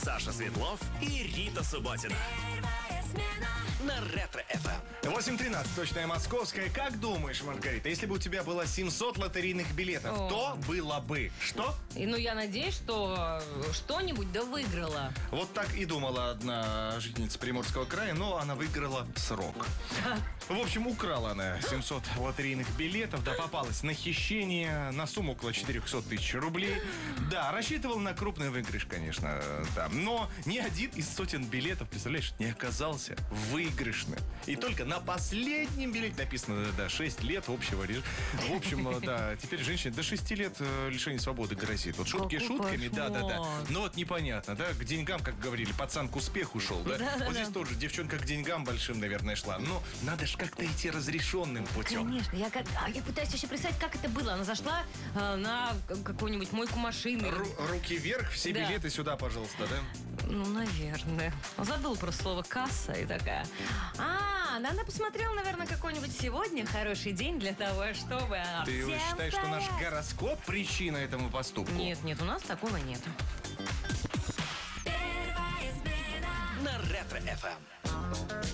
Саша Светлов и Рита Субботина. Первая смена. На Ретро-ФМ. 8:13, точная московская. Как думаешь, Маргарита, если бы у тебя было 700 лотерейных билетов, О. то было бы что? Я надеюсь, что что-нибудь да выиграла. Вот так и думала одна жительница Приморского края, но она выиграла срок. В общем, украла она 700 лотерейных билетов, да попалась на хищение на сумму около 400 тысяч рублей. Да, рассчитывал на крупный выигрыш, конечно, да. Но ни один из сотен билетов, представляешь, не оказался выигрышным. И только на последнем билете написано, да, 6 лет общего режима. В общем, да, теперь женщине до 6 лет лишения свободы грозит. Вот шутки Какой шутками, кошмар. да. Но вот непонятно, да, к деньгам, как говорили, пацан к успеху шел, да? Вот здесь тоже девчонка к деньгам большим, наверное, шла. Но надо же как-то идти разрешенным путем. Конечно, я пытаюсь еще представить, как это было. Она зашла на какую-нибудь мойку машины. Руки вверх, все Да. билеты сюда, пожалуйста, да? Наверное. Забыла просто слово «касса» и такая. Она посмотрела, наверное, какой-нибудь сегодня хороший день для того, чтобы Ты всем считаешь, что наш стоять. гороскоп причина этому поступку? Нет, у нас такого нет. Первая смена. На Ретро-ФМ.